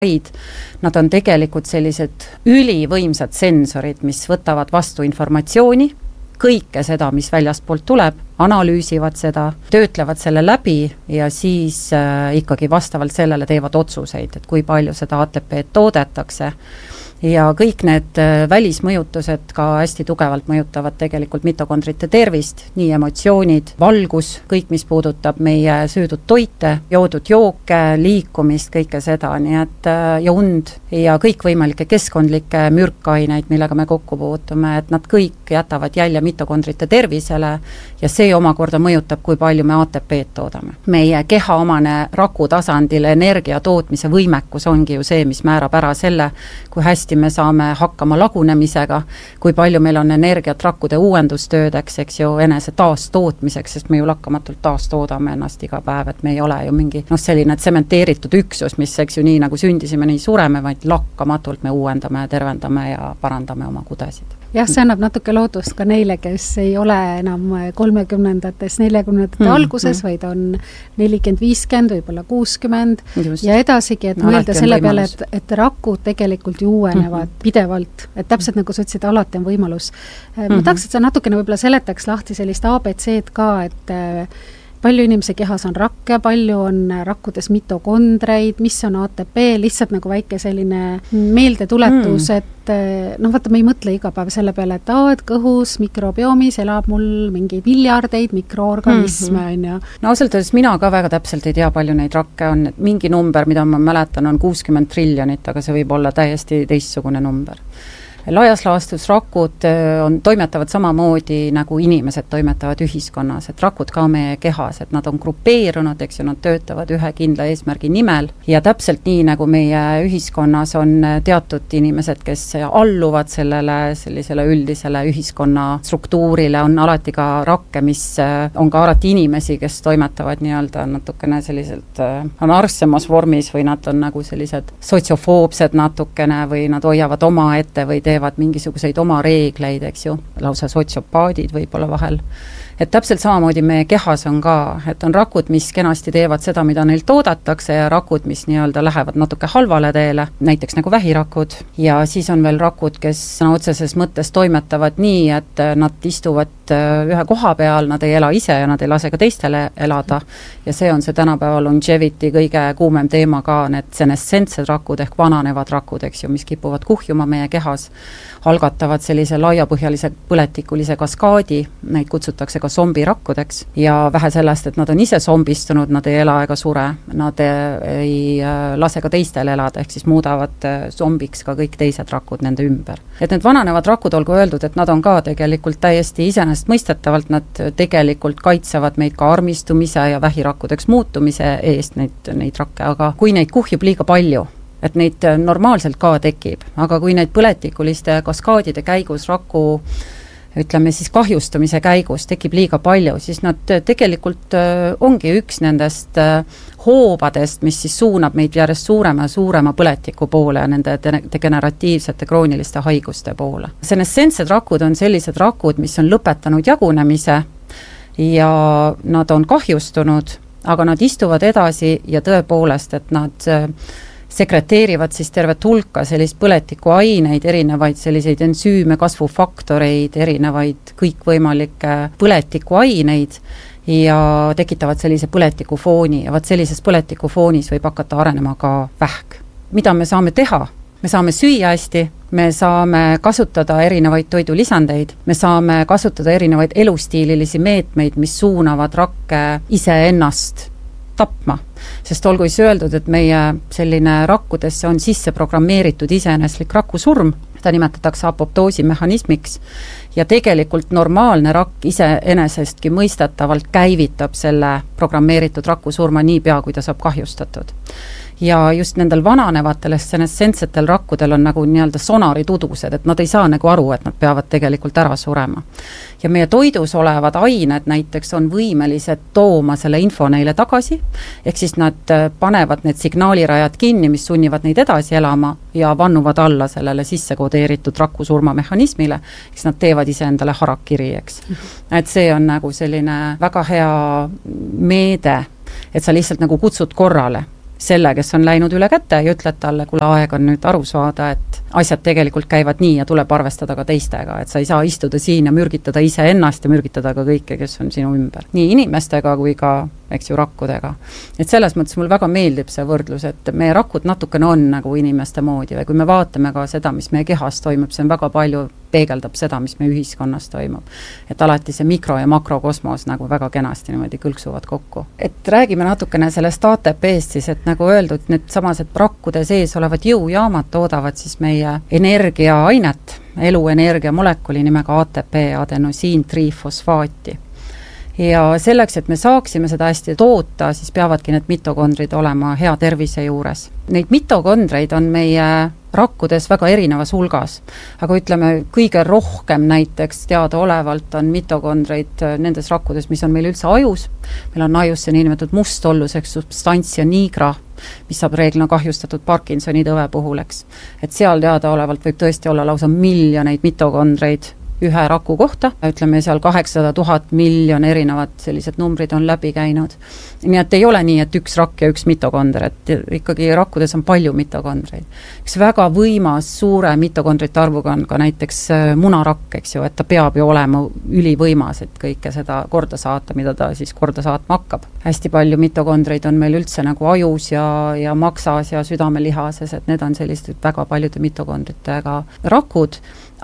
Nad on tegelikult sellised ülivõimsad sensorid, mis võtavad vastu informatsiooni, kõike seda, mis väljastpoolt tuleb, analüüsivad seda, töötlevad selle läbi ja siis ikkagi vastavalt sellele teevad otsuseid, et kui palju seda ATP toodetakse. Ja kõik need välismõjutused ka hästi tugevalt mõjutavad tegelikult mitokondrite tervist, nii emotsioonid, valgus, kõik mis puudutab meie söödud toite, joodud jooke, liikumist, kõike seda, nii et ja und ja kõikvõimalikke keskkondlikke mürkaineid, millega me kokku puutume, et nad kõik jätavad jälje mitokondrite tervisele ja see omakorda mõjutab, kui palju me ATP-d toodame. Meie kehaomane raku tasandil energia tootmise võimekus ongi ju see, mis määrab ära selle, kui hästi me saame hakkama lagunemisega, kui palju meil on energiat rakkude uuendustöödeks, eks ju, enese taastootmiseks, sest me ju lakkamatult taastoodame ennast iga päev, et me ei ole ju mingi selline tsementeeritud üksus, mis eks ju nii nagu sündisime, nii sureme, vaid lakkamatult me uuendame, tervendame ja parandame oma kudesid. Jah, see annab natuke lootust ka neile, kes ei ole enam 30-ndates, 40-ndate alguses, vaid on 40-50, võib-olla 60 Just. Ja edasigi, et mõelda selle peale, et rakud tegelikult ju uuenevad pidevalt, et täpselt nagu sa ütlesid, alati on võimalus. Ma tahaks, et sa natukene võib-olla seletaks lahti sellist ABC-d ka, et palju inimese kehas on rakke, palju on rakkudes mitokondreid, mis on ATP, lihtsalt nagu väike selline meeldetuletus, et vaata, me ei mõtle iga päev selle peale, et kõhus mikrobiomis elab mul mingi miljardeid mikroorganisme, on ju. No ausalt öeldes mina ka väga täpselt ei tea, palju neid rakke on, et mingi number, mida ma mäletan, on 60 triljonit, aga see võib olla täiesti teistsugune number. Laias laastus rakud toimetavad samamoodi nagu inimesed toimetavad ühiskonnas, et rakud ka meie kehas, et nad on grupeerunud, eks ju, nad töötavad ühe kindla eesmärgi nimel ja täpselt nii, nagu meie ühiskonnas on teatud inimesed, kes alluvad sellisele üldisele ühiskonna struktuurile, on alati ka rakke, mis on ka alati inimesi, kes toimetavad nii-öelda natukene selliselt anarsemas vormis või nad on nagu sellised sotsiofoobsed natukene või nad hoiavad oma ette või teevad mingisuguseid oma reegleid, eks ju, lausa sotsiopaadid võib-olla vahel. Et täpselt samamoodi meie kehas on ka, et on rakud, mis kenasti teevad seda, mida neil toodetakse ja rakud, mis nii-öelda lähevad natuke halvale teele, näiteks nagu vähirakud ja siis on veel rakud, kes otseses mõttes toimetavad nii, et nad istuvad ühe koha peal, nad ei ela ise ja nad ei lase ka teistele elada ja see on see tänapäeva longevity kõige kuumem teema ka, need senescentsed rakud ehk vananevad rakud, eks ju, mis kipuvad kuhjuma meie kehas, algatavad sellise laiapõhjalise põletikulise kaskaadi, neid kutsutakse ka zombirakkudeks ja vähe sellest, et nad on ise zombistunud, nad ei ela ega sure, nad ei lase ka teistel elada, ehk siis muudavad zombiks ka kõik teised rakud nende ümber. Et need vananevad rakud, olgu öeldud, et nad on ka tegelikult täiesti iseenesestmõistetavalt, nad tegelikult kaitsevad meid ka armistumise ja vähirakkudeks muutumise eest neid rakke, aga kui neid kuhjub liiga palju, et neid normaalselt ka tekib, aga kui neid põletikuliste kaskaadide käigus raku, ütleme siis kahjustamise käigus tekib liiga palju, siis nad tegelikult ongi üks nendest hoobadest, mis siis suunab meid järjest suurema põletiku poole ja nende degeneratiivsete krooniliste haiguste poole. Senescentsed rakud on sellised rakud, mis on lõpetanud jagunemise ja nad on kahjustunud, aga nad istuvad edasi ja tõepoolest, et nad sekreteerivad siis tervet hulka sellist põletikuaineid, erinevaid selliseid ensüüme, kasvufaktoreid, erinevaid kõikvõimalikke põletikuaineid ja tekitavad sellise põletikufooni ja sellises põletikufoonis võib hakata arenema ka vähk. Mida me saame teha? Me saame süüa hästi, me saame kasutada erinevaid toidulisandeid, me saame kasutada erinevaid elustiililisi meetmeid, mis suunavad rakke iseennast tapma, sest olgu siis öeldud, et meie selline rakkudesse on sisse programmeeritud iseeneslik rakusurm, ta nimetatakse apoptoosi mehhanismiks ja tegelikult normaalne rakk iseenesestki mõistetavalt käivitab selle programmeeritud rakusurma niipea, kui ta saab kahjustatud. Ja just nendel vananevatel senescentsetel rakkudel on nagu nii-öelda sonaritudused, et nad ei saa nagu aru, et nad peavad tegelikult ära surema. Ja meie toidus olevad ained näiteks on võimelised tooma selle info neile tagasi, ehk siis nad panevad need signaalirajad kinni, mis sunnivad neid edasi elama ja vannuvad alla sellele sisse kodeeritud rakusurma mehhanismile, siis nad teevad ise endale harakiri, eks. Et see on nagu selline väga hea meede, et sa lihtsalt nagu kutsud korrale selle, kes on läinud üle käte ja ütled talle, kuule, aeg on nüüd aru saada, et asjad tegelikult käivad nii ja tuleb arvestada ka teistega, et sa ei saa istuda siin ja mürgitada iseennast ja mürgitada ka kõike, kes on sinu ümber. Nii inimestega kui ka, eks ju, rakkudega. Et selles mõttes mul väga meeldib see võrdlus, et meie rakud natukene on nagu inimeste moodi või kui me vaatame ka seda, mis meie kehas toimub, see on väga palju peegeldab seda, mis meie ühiskonnas toimub. Et alati see mikro- ja makrokosmos nagu väga kenasti niimoodi kõlksuvad kokku. Et räägime natukene sellest ATP-st siis, et nagu öeldud, need samas, et rakkude sees olevad jõujaamad toodavad siis meie energiaainet, eluenergia molekuli nimega ATP, adenosiin-trifosfaati. Ja selleks, et me saaksime seda hästi toota, siis peavadki need mitokondrid olema hea tervise juures. Neid mitokondreid on meie rakkudes väga erinevas hulgas, aga ütleme, kõige rohkem näiteks teadaolevalt on mitokondreid nendes rakkudes, mis on meil üldse ajus. Meil on ajus see niinimetatud mustolluseks substantsia nigra, mis saab reeglina kahjustatud Parkinsoni tõve puhul, eks. Et seal teadaolevalt võib tõesti olla lausa miljoneid mitokondreid ühe raku kohta, ütleme seal 800 000 miljon erinevad sellised numbrid on läbi käinud. Nii et ei ole nii, et üks rakk ja üks mitokonder, et ikkagi rakkudes on palju mitokondreid. Üks väga võimas suure mitokondrite arvuga on ka näiteks munarakk, eks ju, et ta peab ju olema ülivõimas, et kõike seda korda saata, mida ta siis korda saatma hakkab. Hästi palju mitokondreid on meil üldse nagu ajus ja maksas ja südamelihases, et need on sellised väga paljude mitokondritega rakud.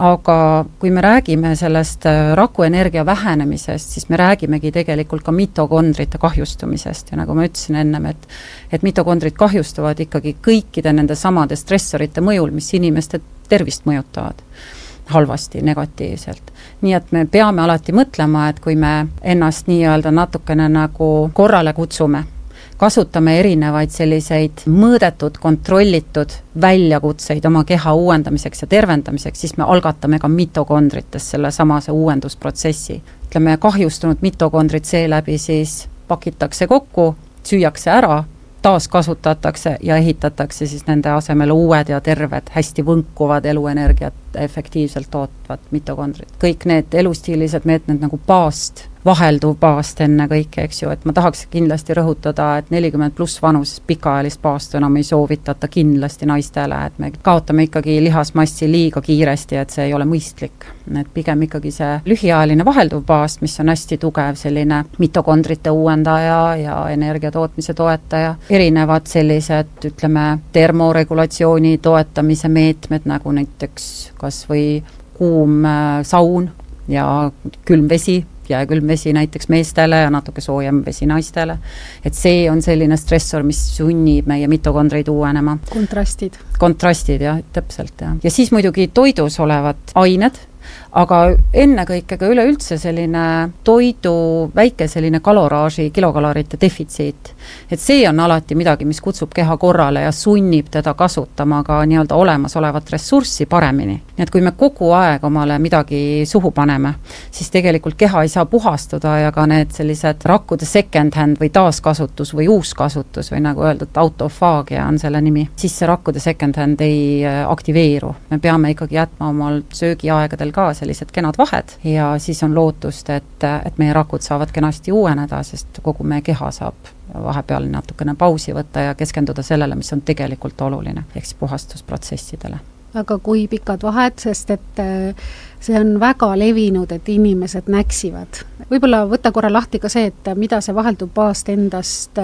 Aga kui me räägime sellest rakuenergia vähenemisest, siis me räägimegi tegelikult ka mitokondrite kahjustumisest ja nagu ma ütlesin ennem, et mitokondrid kahjustuvad ikkagi kõikide nende samade stressorite mõjul, mis inimeste tervist mõjutavad halvasti, negatiivselt. Nii et me peame alati mõtlema, et kui me ennast nii-öelda natukene nagu korrale kutsume, kasutame erinevaid selliseid mõõdetud, kontrollitud väljakutseid oma keha uuendamiseks ja tervendamiseks, siis me algatame ka mitokondrites selle samase uuendusprotsessi. Ütleme, kahjustunud mitokondrid seeläbi siis pakitakse kokku, süüakse ära, taas kasutatakse ja ehitatakse siis nende asemel uued ja terved, hästi võnkuvad eluenergiat efektiivselt tootvad mitokondrid. Kõik need elustiilised meetmed nagu paast, vahelduv paast enne kõike, eks ju, et ma tahaks kindlasti rõhutada, et 40 pluss vanuses pikaajalist paastu enam ei soovitata kindlasti naistele, et me kaotame ikkagi lihasmassi liiga kiiresti, et see ei ole mõistlik. Et pigem ikkagi see lühiajaline vahelduv paast, mis on hästi tugev selline mitokondrite uuendaja ja energia tootmise toetaja, erinevad sellised, ütleme, termoregulatsiooni toetamise meetmed, nagu näiteks kas või kuum saun ja külm vesi, jääkülm vesi näiteks meestele ja natuke soojem vesi naistele. Et see on selline stressor, mis sunnib meie mitokondreid uuenema. Kontrastid, jah, täpselt, jah. Ja siis muidugi toidus olevad ained, aga ennekõike ka üleüldse selline toidu väike selline kaloraaži, kilokalorite defitsiit. Et see on alati midagi, mis kutsub keha korrale ja sunnib teda kasutama ka nii-öelda olemasolevat ressurssi paremini. Nii et kui me kogu aeg omale midagi suhu paneme, siis tegelikult keha ei saa puhastuda ja ka need sellised rakkude second hand või taaskasutus või uuskasutus või nagu öeldud, autofaagia on selle nimi, siis see rakkude second hand ei aktiveeru. Me peame ikkagi jätma omal söögiaegadel ka sellised kenad vahed ja siis on lootust, et meie rakud saavad kenasti uueneda, sest kogu meie keha saab vahepeal natukene pausi võtta ja keskenduda sellele, mis on tegelikult oluline, ehk puhastusprotsessidele. Aga kui pikad vahed, sest et see on väga levinud, et inimesed näksivad. Võib-olla võtta korra lahti ka see, et mida see vahelduv paast endast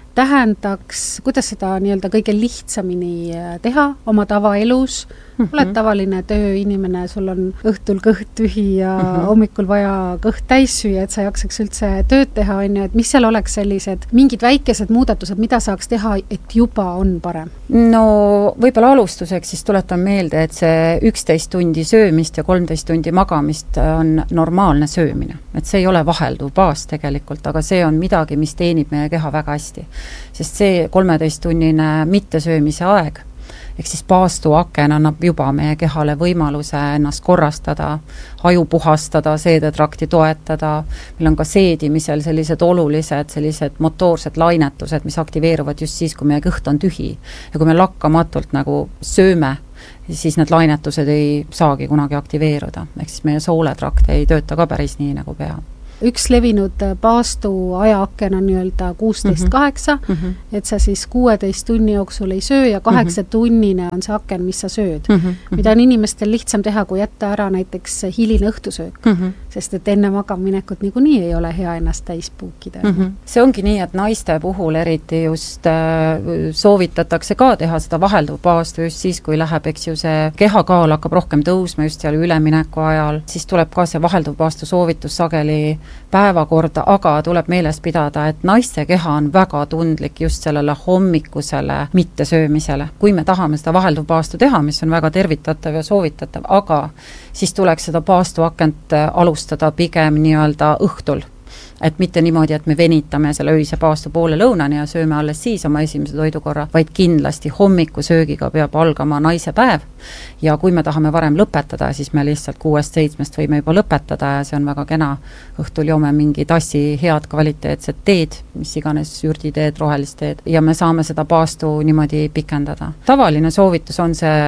tähendaks, kuidas seda nii-öelda kõige lihtsamini teha oma tavaelus. Oled tavaline tööinimene, sul on õhtul kõht tühi ja hommikul vaja kõht täis süüa, et sa jaksaks üldse tööd teha, et mis seal oleks sellised mingid väikesed muudatused, mida saaks teha, et juba on parem? No võib-olla alustuseks siis tuletan meelde, et see 11 tundi söömist ja 13 tundi magamist on normaalne söömine. Et see ei ole vahelduv baas tegelikult, aga see on midagi, mis teenib meie keha väga hästi. Sest see 13-tunnine mittesöömise aeg, ehk siis paastuaken annab juba meie kehale võimaluse ennast korrastada, aju puhastada, seedetrakti toetada. Meil on ka seedimisel sellised olulised, sellised motoorsed lainetused, mis aktiveeruvad just siis, kui meie kõht on tühi. Ja kui me lakkamatult nagu sööme, siis need lainetused ei saagi kunagi aktiveeruda. Ehk siis meie sooletrakt ei tööta ka päris nii, nagu peab. üks levinud paastu ajaaken on nii-öelda 16-8, et sa siis 16 tunni jooksul ei söö ja 8-tunnine on see aken, mis sa sööd. Mida on inimestel lihtsam teha, kui jätta ära näiteks hiline õhtusöök, sest et enne magaminekut niikuinii ei ole hea ennast täis puukida. See ongi nii, et naiste puhul eriti just soovitatakse ka teha seda vahelduvpaastu just siis, kui läheb, eks ju, see kehakaal hakkab rohkem tõusma just seal ülemineku ajal, siis tuleb ka see vahelduvpaastu soovitus sageli päevakorda, aga tuleb meeles pidada, et naiste keha on väga tundlik just sellele hommikusele mittesöömisele. Kui me tahame seda vahelduvpaastu teha, mis on väga tervitatav ja soovitatav, aga siis tuleks seda paastuakent alustada pigem nii-öelda õhtul. Et mitte niimoodi, et me venitame selle öise paastu poole lõunani ja sööme alles siis oma esimese toidukorra, vaid kindlasti hommikusöögiga peab algama naise päev ja kui me tahame varem lõpetada, siis me lihtsalt 6-7 võime juba lõpetada ja see on väga kena. Õhtul joome mingi tassi head kvaliteetset teed, mis iganes jurditeed, rohelist teed ja me saame seda paastu niimoodi pikendada. Tavaline soovitus on see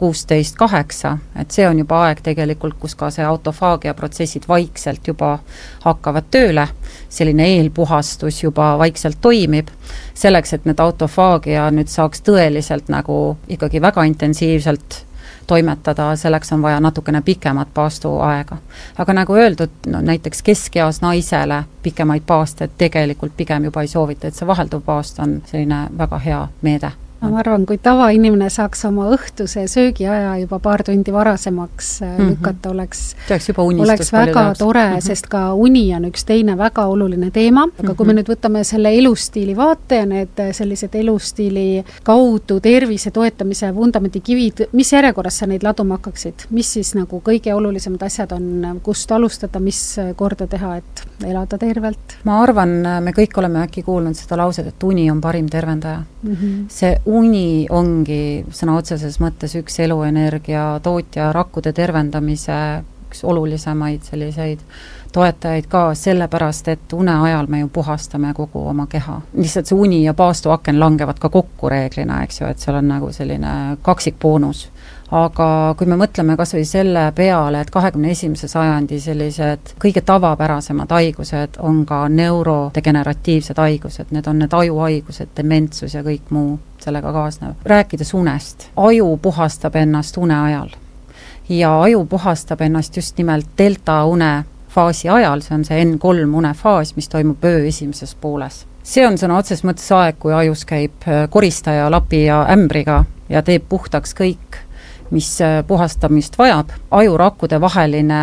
16-8, et see on juba aeg tegelikult, kus ka see autofaagia protsessid vaikselt juba hakkavad tööle. Selline eelpuhastus juba vaikselt toimib, selleks, et need autofaagia nüüd saaks tõeliselt nagu ikkagi väga intensiivselt toimetada, selleks on vaja natukene pikemat paastuaega. Aga nagu öeldud, näiteks keskeas naisele pikemaid paaste tegelikult pigem juba ei soovita, et see vahelduv paast on selline väga hea meede. Ma arvan, kui tavainimene saaks oma õhtuse söögiaja juba paar tundi varasemaks lükata, oleks väga tore, sest ka uni on üks teine väga oluline teema. Aga kui me nüüd võtame selle elustiili vaate ja need sellised elustiili kaudu tervise toetamise vundamendi kivid, mis järjekorras sa neid laduma hakkaksid? Mis siis nagu kõige olulisemad asjad on, kust alustada, mis korda teha, et elada tervelt? Ma arvan, me kõik oleme äkki kuulnud seda lauset, et uni on parim tervendaja. See uni ongi sõna otseses mõttes üks eluenergia tootja rakkude tervendamise üks olulisemaid selliseid toetajaid ka sellepärast, et une ajal me ju puhastame kogu oma keha. Lihtsalt see uni ja paastuaken langevad ka kokku reeglina, eks ju, et seal on nagu selline kaksikboonus. Aga kui me mõtleme kas või selle peale, et 21. sajandi sellised kõige tavapärasemad haigused on ka neurodegeneratiivsed haigused, need on need ajuhaigused, dementsus ja kõik muu sellega kaasnev. Rääkides unest, aju puhastab ennast une ajal ja aju puhastab ennast just nimelt delta une faasi ajal, see on see N3 unefaas, mis toimub öö esimeses pooles. See on sõna otses mõttes aeg, kui ajus käib koristaja, lapi ja ämbriga ja teeb puhtaks kõik, mis puhastamist vajab. Ajurakkude vaheline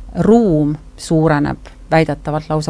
ruum suureneb väidetavalt lausa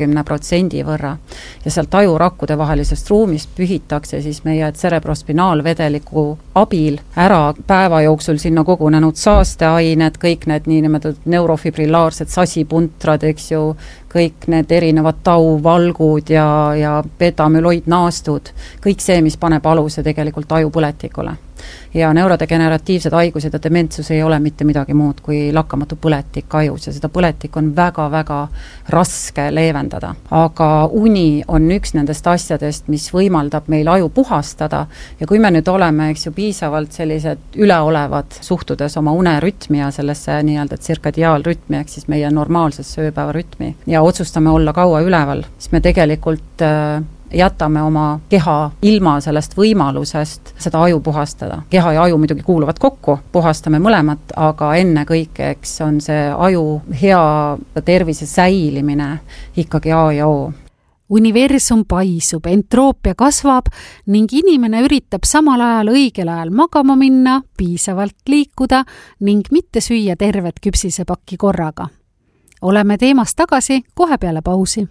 60% võrra ja sealt ajurakkude vahelisest ruumist pühitakse siis meie cerebrospinaalvedeliku abil ära päeva jooksul sinna kogunenud saasteained, kõik need niinimetatud neurofibrilaarsed sasipuntrad, eks ju, kõik need erinevad tauvalgud ja betamüloidnaastud, kõik see, mis paneb aluse tegelikult ajupõletikule. Ja neurodegeneratiivsed haigused ja dementsus ei ole mitte midagi muud kui lakkamatu põletik ajus ja seda põletik on väga-väga raske leevendada. Aga uni on üks nendest asjadest, mis võimaldab meil aju puhastada ja kui me nüüd oleme, eks ju, piisavalt sellised üleolevad suhtudes oma unerütmi ja sellesse nii-öelda tsirkadiaalrütmi, ehk siis meie normaalses sööpäevarütmi ja otsustame olla kaua üleval, siis me tegelikult jätame oma keha ilma sellest võimalusest seda aju puhastada. Keha ja aju muidugi kuuluvad kokku, puhastame mõlemat, aga enne kõikeks on see aju hea tervise säilimine ikkagi A ja O. Universum paisub, entroopia kasvab ning inimene üritab samal ajal õigel ajal magama minna, piisavalt liikuda ning mitte süüa tervet küpsisepakki korraga. Oleme teemast tagasi kohe peale pausi.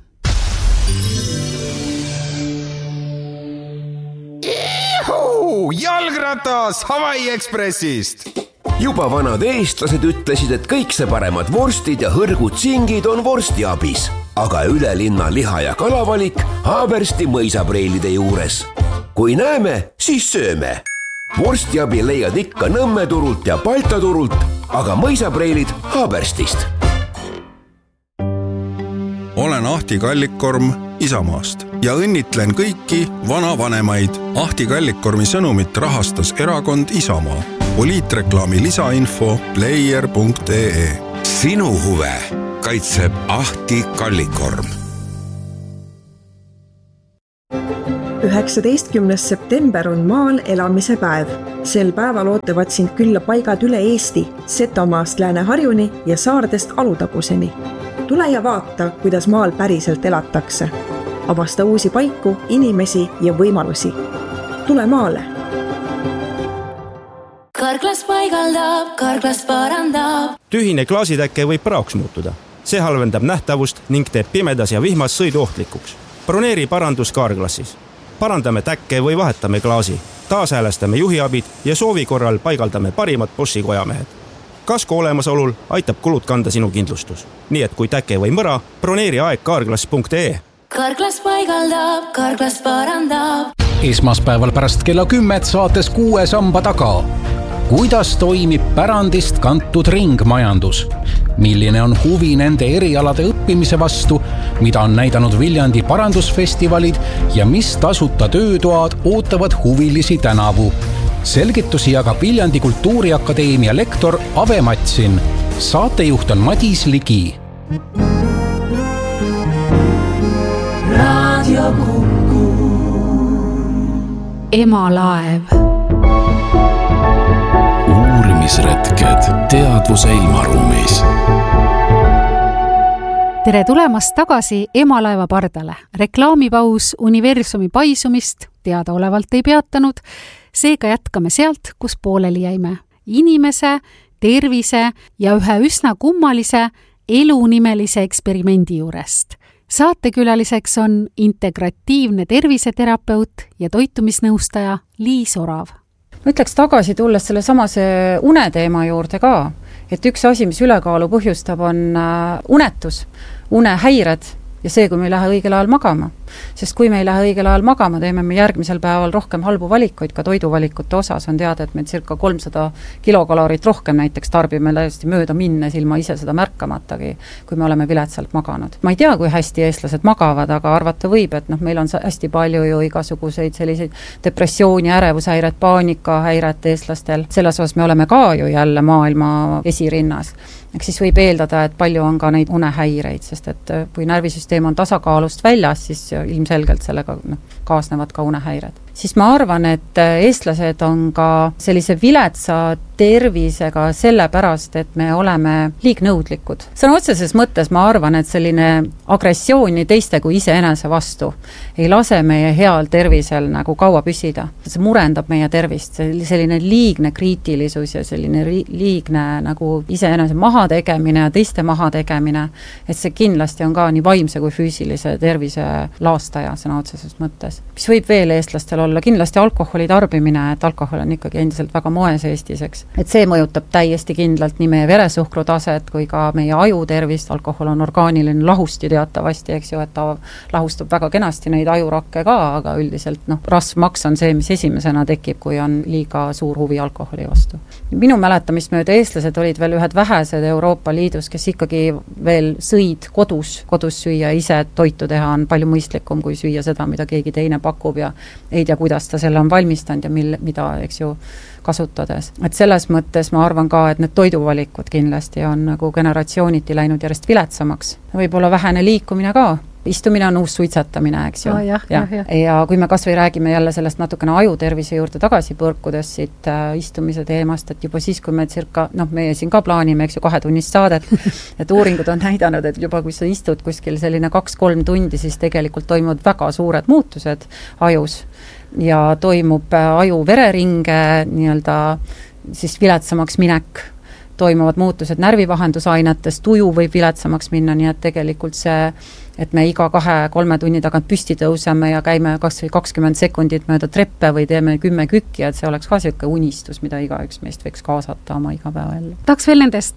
Jalgratas Hawaii Expressist! Juba vanad eestlased ütlesid, et kõikse paremad vorstid ja hõrgud singid on vorstiabis, aga ülelinna liha- ja kalavalik Haabersti mõisapreilide juures. Kui näeme, siis sööme. Vorstiabi leiad ikka Nõmme turult ja Balta turult, aga mõisapreilid Haaberstist. Olen Ahti Kallikkorm Isamaast ja õnnitlen kõiki vanavanemaid. Ahti Kallikkormi sõnumit rahastas erakond Isamaa. Poliitreklaami lisainfo player.ee. Sinu huve kaitseb Ahti Kallikorm. 19. september on maal elamise päev. Sel päeval ootavad sind külla paigad üle Eesti, Setomaast Lääne-Harjuni ja saardest Alutaguseni. Tule ja vaata, kuidas maal päriselt elatakse. Avasta uusi paiku, inimesi ja võimalusi. Tule maale! Karklas paigaldab, Karklas parandab. Tühine klaasitäkke võib praoks muutuda. See halvendab nähtavust ning teeb pimedas ja vihmas sõidu ohtlikuks. Broneeri parandus Karklassis. Parandame täkke või vahetame klaasi. Taashäälestame juhiabid ja soovi korral paigaldame parimad Boschi kojamehed. Kasko olemasolul aitab kulud kanda sinu kindlustus. Nii et kui täke või mõra, broneeri aeg karklas.ee. Karklas paigaldab, Karklas parandab. Esmaspäeval pärast kella 10 saates 6 samba taga. Kuidas toimib pärandist kantud ringmajandus? Milline on huvi nende erialade õppimise vastu, mida on näidanud Viljandi parandusfestivalid ja mis tasuta töötoad ootavad huvilisi tänavu? Selgitusi jagab Viljandi Kultuuriakadeemia lektor Ave Matsin. Saatejuht on Madis Ligi. Radio Kuku. Emalaev. Uurimisretked teadvuse ilmaruumis. Tere tulemast tagasi Emalaeva pardale. Reklaamipaus universumi paisumist teadaolevalt ei peatanud, seega jätkame sealt, kus pooleli jäime. Inimese, tervise ja ühe üsna kummalise elunimelise eksperimendi juurest. Saatekülaliseks on integratiivne terviseterapeut ja toitumisnõustaja Liis Orav. Ma ütleks tagasi tulles selle samase uneteema juurde ka, et üks asi, mis ülekaalu põhjustab, on unetus, unehäired ja see, kui me ei lähe õigel ajal magama. Sest kui me ei lähe õigel ajal magama, teeme me järgmisel päeval rohkem halbu valikuid, ka toiduvalikute osas on teada, et me circa 300 kilokalorit rohkem näiteks tarbime täiesti mööda minnes ilma ise seda märkamatagi, kui me oleme viletsalt maganud. Ma ei tea, kui hästi eestlased magavad, aga arvata võib, et meil on hästi palju ju igasuguseid selliseid depressiooni, ärevushäiret, paanikahäiret eestlastel. Selles osas me oleme ka ju jälle maailma esirinnas. Eks siis võib eeldada, et palju on ka neid unehäireid, sest et kui närvisüsteem on tasakaalust väljas, siis ilmselgelt sellega kaasnevad ka unehäired. Siis ma arvan, et eestlased on ka sellise viletsa tervisega sellepärast, et me oleme liignõudlikud. Sõna otseses mõttes ma arvan, et selline agressiooni teiste kui iseenese vastu ei lase meie heal tervisel nagu kaua püsida. See murendab meie tervist, selline liigne kriitilisus ja selline liigne nagu iseenese mahategemine ja teiste mahategemine, et see kindlasti on ka nii vaimse kui füüsilise tervise laastaja sõna otseses mõttes. Mis võib veel eestlastel olla? Kindlasti alkoholi tarbimine, et alkohol on ikkagi endiselt väga moes Eestis, eks. Et see mõjutab täiesti kindlalt nii meie veresuhkru taset kui ka meie aju tervist. Alkohol on orgaaniline lahusti teatavasti, eks ju, et ta lahustab väga kenasti neid ajurakke ka, aga üldiselt rasvmaks on see, mis esimesena tekib, kui on liiga suur huvi alkoholi vastu. Minu mäletamist mööda eestlased olid veel ühed vähesed Euroopa Liidus, kes ikkagi veel sõid kodus süüa, ise toitu teha on palju mõistlikum kui süüa seda, mida keegi teine pakub ja ei tea, kuidas ta selle on valmistanud ja mida, eks ju, kasutades. Et selles mõttes ma arvan ka, et need toiduvalikud kindlasti on nagu generatsiooniti läinud järjest viletsamaks. Võib-olla vähene liikumine ka. Istumine on uus suitsetamine, eks ju. Ja kui me kas või räägime jälle sellest natukene ajutervise juurde tagasi põrkudes siit istumise teemast, et juba siis, kui me meie siin ka plaanime, eks ju, 2-tunnist saadet, et uuringud on näidanud, et juba kui sa istud kuskil selline 2-3 tundi, siis tegelikult toimuvad väga suured muutused ajus ja toimub aju vereringe nii-öelda siis viletsamaks minek, toimuvad muutused närvivahendusainetes, tuju võib viletsamaks minna, nii et tegelikult see, et me iga 2-3 tunni tagant püsti tõuseme ja käime 20 sekundit mööda treppe või teeme 10 kükki, et see oleks ka selline unistus, mida igaüks meist võiks kaasata oma igapäevaellu. Tahaks veel nendest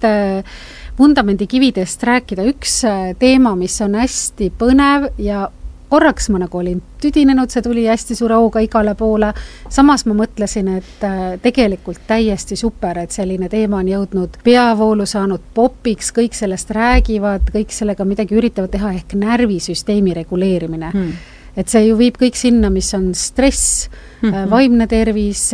vundamendikividest rääkida. Üks teema, mis on hästi põnev ja korraks ma nagu olin tüdinenud, see tuli hästi suure hooga igale poole. Samas ma mõtlesin, et tegelikult täiesti super, et selline teema on jõudnud peavoolu saanud popiks, kõik sellest räägivad, kõik sellega midagi üritavad teha ehk närvisüsteemi reguleerimine. et see ju viib kõik sinna, mis on stress, vaimne tervis,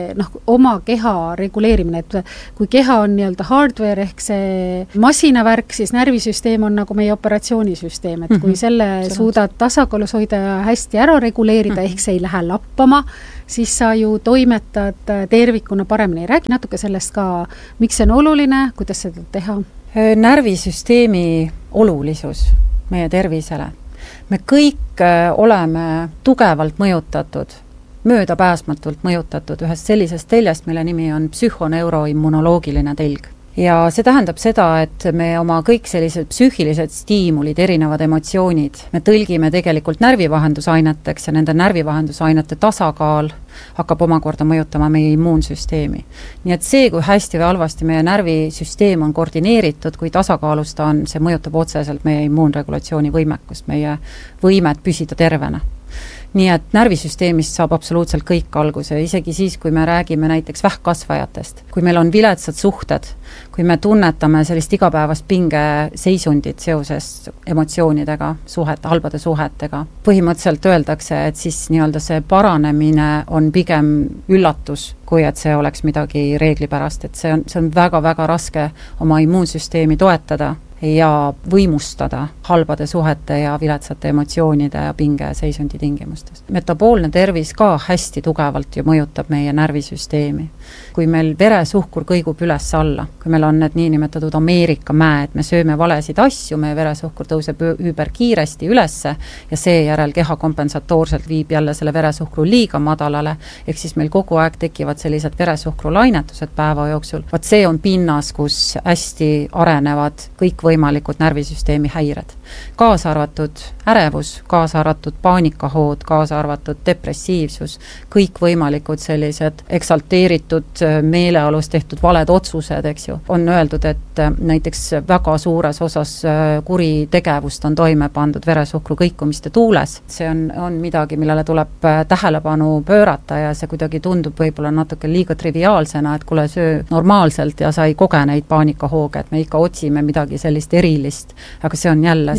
oma keha reguleerimine, et kui keha on nii-öelda hardware ehk see masinavärk, siis närvisüsteem on nagu meie operatsioonisüsteem, et kui selle suudad tasakaalus hoida ja hästi ära reguleerida, ehk see ei lähe lappama, siis sa ju toimetad tervikuna paremini. Räägi natuke sellest ka, miks see on oluline, kuidas seda teha? Närvisüsteemi olulisus meie tervisele. Me kõik oleme tugevalt mõjutatud, möödapääsmatult mõjutatud ühest sellisest teljest, mille nimi on psühhoneuroimmunoloogiline telg. Ja see tähendab seda, et me oma kõik sellised psüühilised stiimulid, erinevad emotsioonid, me tõlgime tegelikult närvivahendusaineteks ja nende närvivahendusainete tasakaal hakkab omakorda mõjutama meie immuunsüsteemi. Nii et see, kui hästi või halvasti meie närvisüsteem on koordineeritud, kui tasakaalus ta on, see mõjutab otseselt meie immuunregulatsiooni võimekust, meie võimet püsida tervena. Nii et närvisüsteemist saab absoluutselt kõik alguse, isegi siis, kui me räägime näiteks vähkkasvajatest. Kui meil on viletsad suhted, kui me tunnetame sellist igapäevast pingeseisundit seoses emotsioonidega, halbade suhetega. Põhimõtteliselt öeldakse, et siis nii-öelda see paranemine on pigem üllatus, kui et see oleks midagi reeglipärast, et see on väga-väga raske oma immuunsüsteemi toetada ja võimustada halbade suhete ja viletsate emotsioonide ja pingeseisundi tingimustes. Metaboolne tervis ka hästi tugevalt ju mõjutab meie närvisüsteemi. Kui meil veresuhkur kõigub üles alla, kui meil on need niinimetatud Ameerika mäed, me sööme valesid asju, meie veresuhkur tõuseb üüberkiiresti ülesse ja seejärel keha kompensatoorselt viib jälle selle veresuhkru liiga madalale, ehk siis meil kogu aeg tekivad sellised veresuhkrulainetused päeva jooksul. Vaat see on pinnas, kus hästi arenevad kõik võimalikud närvisüsteemi häired. Kaasa arvatud ärevus, kaasa arvatud paanikahood, kaasa arvatud depressiivsus, kõik võimalikud sellised eksalteeritud meeleolus tehtud valed otsused, eks ju. On öeldud, et näiteks väga suures osas kuritegevust on toime pandud veresuhkru kõikumiste tuules. See on midagi, millele tuleb tähelepanu pöörata ja see kuidagi tundub võib-olla natuke liiga triviaalsena, et kuule söö normaalselt ja sa ei koge neid paanikahooge, et me ikka otsime midagi sellist erilist, aga see on jälle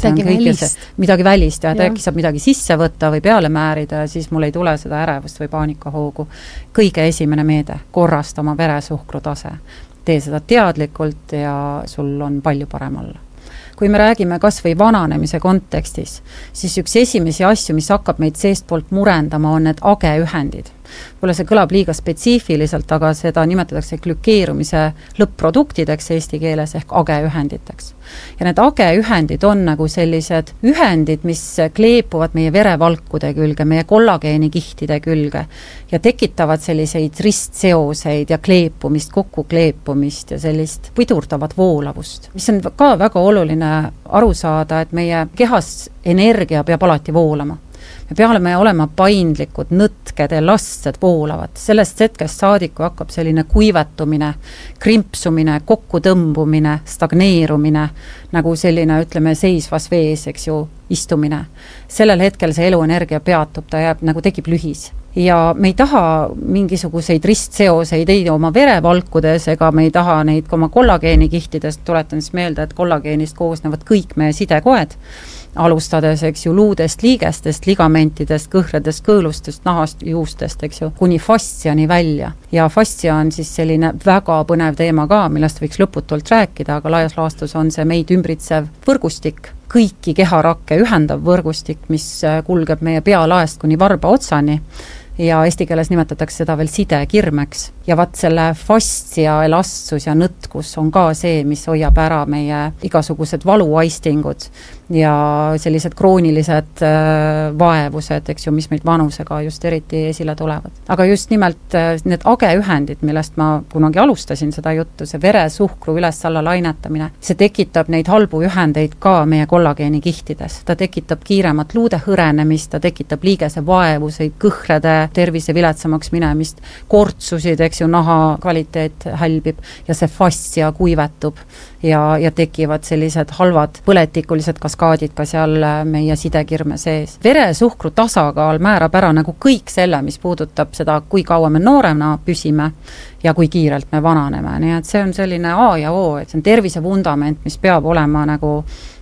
midagi välist ja äkki saab midagi sisse võtta või peale määrida ja siis mul ei tule seda ärevust või paanikahoogu. Kõige esimene meede, korrasta oma veresuhkru tase. Tee seda teadlikult ja sul on palju parem olla. Kui me räägime kas või vananemise kontekstis, siis üks esimesi asju, mis hakkab meid seest poolt murendama, on need ageühendid. Võib-olla see kõlab liiga spetsiifiliselt, aga seda nimetatakse glükeerumise lõpp-produktideks eesti keeles ehk ageühenditeks. Ja need ageühendid on nagu sellised ühendid, mis kleepuvad meie verevalkude külge, meie kollageenkihtide külge ja tekitavad selliseid ristseoseid ja kleepumist, kokkukleepumist ja sellist pidurdavat voolavust. Mis on ka väga oluline aru saada, et meie kehas energia peab alati voolama. Me peame olema paindlikud, nõtked, elastsed, voolavad. Sellest hetkest saadiku hakkab selline kuivetumine, krimpsumine, kokkutõmbumine, stagneerumine, nagu selline, ütleme, seisvas vees, eks ju, istumine. Sellel hetkel see eluenergia peatub, ta jääb, nagu tekib lühis. Ja me ei taha mingisuguseid ristseoseid ei oma verevalkudes ega me ei taha neid oma kollageenkihtidest, tuletan siis meelde, et kollageenist koosnevad kõik meie sidekoed, alustades, eks ju, luudest, liigestest, ligamentidest, kõhredest, kõõlustest, nahast, juustest, eks ju, kuni fastsiani välja. Ja fastia on siis selline väga põnev teema ka, millest võiks lõputult rääkida, aga laias laastus on see meid ümbritsev võrgustik, kõiki keharakke ühendav võrgustik, mis kulgeb meie pealaest kuni varba otsani ja eesti keeles nimetatakse seda veel sidekirmeks. Ja vaat selle fastia, elastsus ja nõtkus on ka see, mis hoiab ära meie igasugused valuaistingud ja sellised kroonilised vaevused, eks ju, mis meid vanusega just eriti esile tulevad. Aga just nimelt need ageühendid, millest ma kunagi alustasin seda juttu, see veresuhkru üles-alla lainetamine, see tekitab neid halbu ühendeid ka meie kollageenikihtides. Ta tekitab kiiremat luude hõrenemist, ta tekitab liigese vaevuseid, kõhrede tervise viletsamaks minemist, kortsusid, eks ju, naha kvaliteet hälbib ja see fastia kuivetub ja tekivad sellised halvad põletikulised kaskaadid ka seal meie sidekirme sees. Veresuhkru tasakaal määrab ära nagu kõik selle, mis puudutab seda, kui kaua me noorena püsime ja kui kiirelt me vananeme. Nii et see on selline A ja O, et see on tervise vundament, mis peab olema nagu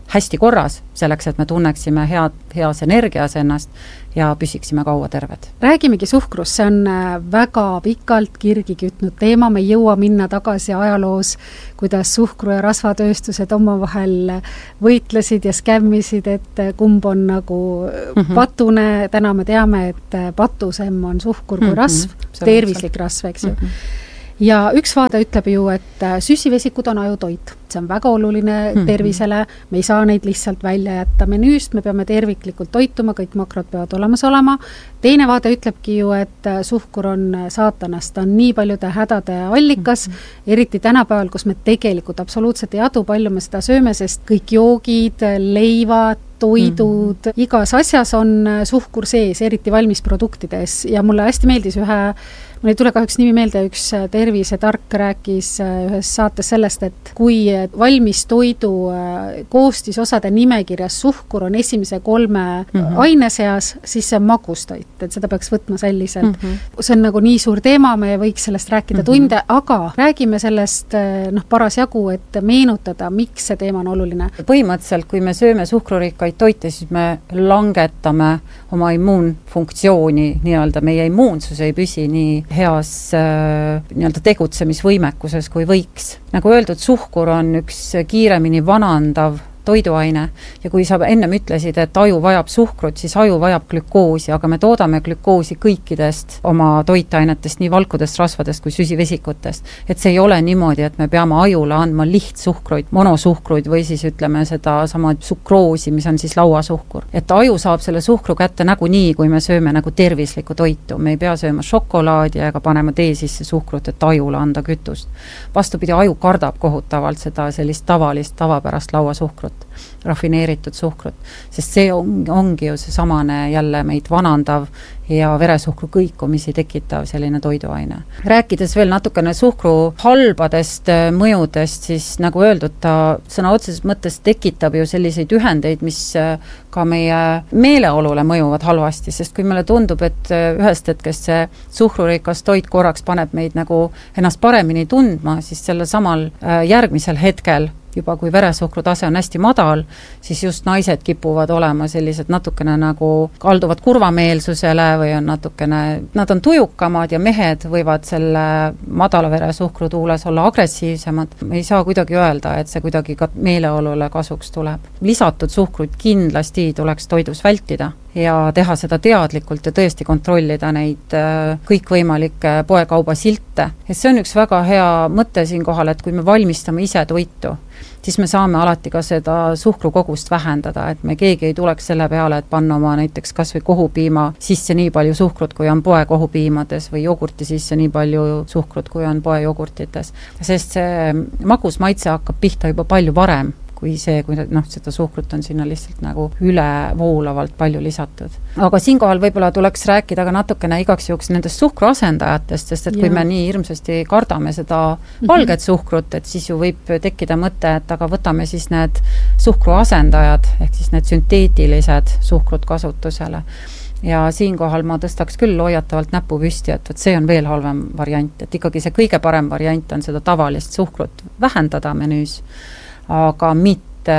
hästi korras, selleks, et me tunneksime heas energias ennast ja püsiksime kaua terved. Räägimegi suhkrust, see on väga pikalt kirgi kütnud teema, me ei jõua minna tagasi ajaloos, kuidas suhkru- ja rasvatööstused omavahel võitlesid ja skämmisid, et kumb on nagu patune, täna me teame, et patusem on suhkur kui rasv, tervislik rasv, eks ju. Ja üks vaade ütleb ju, et süsivesikud on ajutoit. See on väga oluline tervisele, me ei saa neid lihtsalt välja jätta menüüst, me peame terviklikult toituma, kõik makrod peavad olemas olema. Teine vaade ütlebki ju, et suhkur on saatanast, ta on nii paljude hädade allikas, eriti tänapäeval, kus me tegelikult absoluutselt ei adu, palju me seda sööme, sest kõik joogid, leivad, toidud, igas asjas on suhkur sees, eriti valmisproduktides ja mulle hästi meeldis mul ei tule kahjuks nimi meelde, üks tervisetark rääkis ühes saates sellest, et kui valmis toidu koostisosade nimekirjas suhkur on esimese 3 aine seas, siis see on magustoit, et seda peaks võtma selliselt. See on nagu nii suur teema, me võiks sellest rääkida tunde, aga räägime sellest parasjagu, et meenutada, miks see teema on oluline. Põhimõtteliselt, kui me sööme suhkrurikkaid toite, siis me langetame oma immuunfunktsiooni, nii-öelda meie immuunsus ei püsi nii heas nii-öelda tegutsemisvõimekuses kui võiks. Nagu öeldud, suhkur on üks kiiremini vanandav toiduaine ja kui sa ennem ütlesid, et aju vajab suhkrut, siis aju vajab glükoosi, aga me toodame glükoosi kõikidest oma toitainetest, nii valkudest, rasvadest kui süsivesikutest. Et see ei ole niimoodi, et me peame ajule andma lihtsuhkruid, monosuhkruid või siis ütleme seda sama sukroosi, mis on siis lauasuhkur. Et aju saab selle suhkru kätte nagu nii, kui me sööme nagu tervislikku toitu. Me ei pea sööma šokolaadi ega panema tee sisse suhkrut, et ajule anda kütust. Vastupidi, aju kardab kohutavalt seda sellist tavapärast lauasuhkrut, rafineeritud suhkrut, sest see ongi ju see samane jälle meid vanandav ja veresuhkru kõikumisi tekitav selline toiduaine. Rääkides veel natukene suhkru halbadest mõjudest, siis nagu öeldud, ta sõna otseses mõttes tekitab ju selliseid ühendeid, mis ka meie meeleolule mõjuvad halvasti, sest kui meile tundub, et ühest hetkest see suhkrurikas toit korraks paneb meid nagu ennast paremini tundma, siis selle samal järgmisel hetkel juba kui veresuhkru tase on hästi madal, siis just naised kipuvad olema sellised natukene nagu kalduvad kurvameelsusele või on natukene, nad on tujukamad ja mehed võivad selle madala veresuhkru tuules olla agressiivsemad. Me ei saa kuidagi öelda, et see kuidagi ka meeleolule kasuks tuleb. Lisatud suhkrut kindlasti tuleks toidus vältida ja teha seda teadlikult ja tõesti kontrollida neid kõikvõimalikke poekauba silte. Ja see on üks väga hea mõte siin kohal, et kui me valmistame ise toitu, siis me saame alati ka seda suhkrukogust vähendada, et me keegi ei tuleks selle peale, et panna oma näiteks kas või kohupiima sisse nii palju suhkrut, kui on poe kohupiimades või jogurti sisse nii palju suhkrut, kui on poe jogurtites. Sest see magus maitse hakkab pihta juba palju varem kui see, kui seda suhkrut on sinna lihtsalt nagu üle voolavalt palju lisatud. Aga siinkohal võib-olla tuleks rääkida ka natukene igaks juhuks nendest suhkruasendajatest, sest et kui me nii hirmsasti kardame seda valget suhkrut, et siis ju võib tekkida mõte, et aga võtame siis need suhkruasendajad, ehk siis need sünteetilised suhkrut kasutusele. Ja siinkohal ma tõstaks küll hoiatavalt näpu püsti, et see on veel halvem variant, et ikkagi see kõige parem variant on seda tavalist suhkrut vähendada menüüs, aga mitte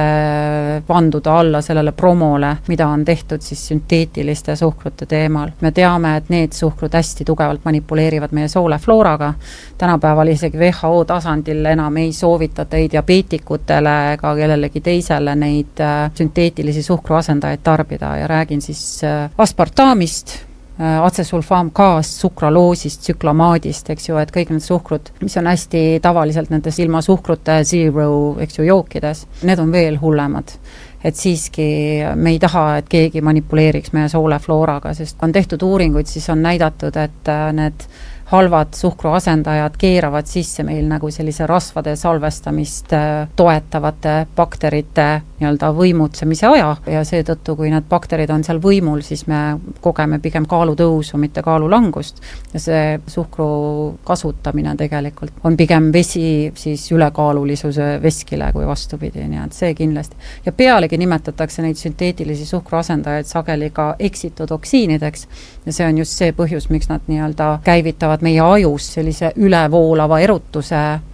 vanduda alla sellele promole, mida on tehtud siis sünteetiliste suhkrute teemal. Me teame, et need suhkrud hästi tugevalt manipuleerivad meie sooleflooraga. Tänapäeval isegi WHO tasandil enam ei soovitata ei diabeetikutele ega kellelegi teisele neid sünteetilisi suhkruasendajaid tarbida ja räägin siis aspartamist, atsesulfaamgaasist, sukraloosist, tsüklamaadist, eks ju, et kõik need suhkrud, mis on hästi tavaliselt nendes ilma suhkrute zero, eks ju, jookides, need on veel hullemad. Et siiski me ei taha, et keegi manipuleeriks meie sooleflooraga, sest on tehtud uuringuid, siis on näidatud, et need halvad suhkruasendajad keeravad sisse meil nagu sellise rasvade salvestamist toetavate bakterite nii-öelda võimutsemise aja ja seetõttu, kui need bakterid on seal võimul, siis me kogeme pigem kaalutõusu, mitte kaalulangust ja see suhkru kasutamine tegelikult on pigem vesi siis ülekaalulisuse veskile kui vastupidi, nii et see kindlasti. Ja pealegi nimetatakse neid sünteetilisi suhkruasendajaid sageli ka eksitotoksiinideks ja see on just see põhjus, miks nad nii-öelda käivitavad meie ajus sellise ülevoolava erutuse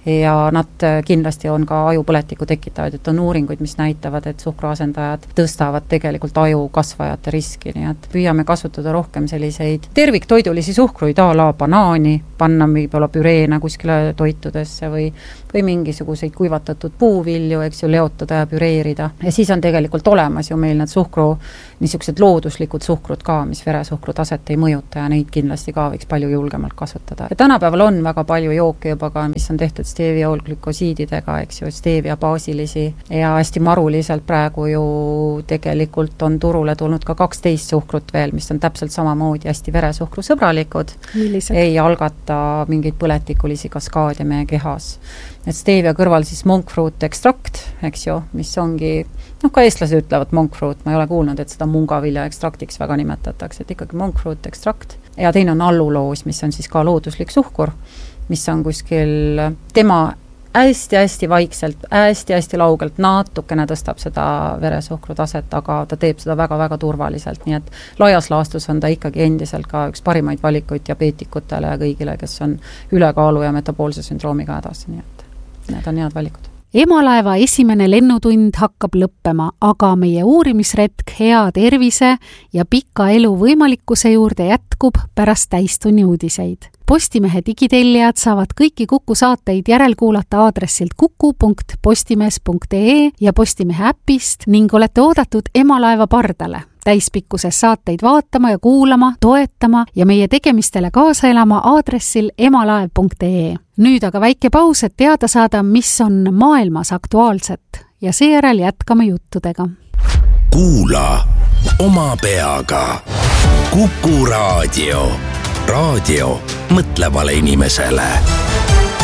ja nad kindlasti on ka ajupõletiku tekitavad, et on uuringuid, mis näitavad, et suhkruasendajad tõstavad tegelikult aju kasvajate riski, nii et püüame kasutada rohkem selliseid terviktoidulisi suhkruid, a la banaani, panna võib-olla püreena kuskile toitudesse või mingisuguseid kuivatatud puuvilju, eks ju, leotada ja püreerida. Ja siis on tegelikult olemas ju meil need niisugused looduslikud suhkrud ka, mis veresuhkru taset ei mõjuta ja neid kindlasti ka võiks palju julgemalt kasutada. Ja tänapäeval on väga palju jooke juba ka, mis on tehtud stevia-glükosiididega, eks ju, stevia baasilisi ja hästi maruliselt praegu ju tegelikult on turule tulnud ka 12 suhkrut veel, mis on täpselt samamoodi hästi veresuhkru sõbralikud. Millised? Ei algata mingeid põletikulisi kaskaade meie kehas. Et stevia kõrval siis monk fruit ekstrakt, eks ju, mis ongi, ka eestlased ütlevad monk fruit, ma ei ole kuulnud, et seda mungavilja ekstraktiks väga nimetatakse, et ikkagi monk fruit ekstrakt. Ja teine on alluloos, mis on siis ka looduslik suhkur, mis on kuskil tema hästi-hästi vaikselt, hästi-hästi laugelt natukene tõstab seda veresuhkru taset, aga ta teeb seda väga-väga turvaliselt, nii et laias laastus on ta ikkagi endiselt ka üks parimaid valikuid diabeetikutele ja kõigile, kes on ülekaalu ja metaboolse sündroomiga hädas, nii et need on head valikud. Emalaeva esimene lennutund hakkab lõppema, aga meie uurimisretk hea tervise ja pika elu võimalikkuse juurde jätkub pärast täistunni uudiseid. Postimehe digitellijad saavad kõiki Kuku saateid järelkuulata aadressilt kuku.postimees.ee ja Postimehe äpist ning olete oodatud Emalaeva pardale. Täispikkuses saateid vaatama ja kuulama, toetama ja meie tegemistele kaasa elama aadressil emalaev.ee. Nüüd aga väike paus, et teada saada, mis on maailmas aktuaalset ja seejärel jätkame juttudega. Kuula oma peaga. Kuku raadio. Raadio mõtlevale inimesele.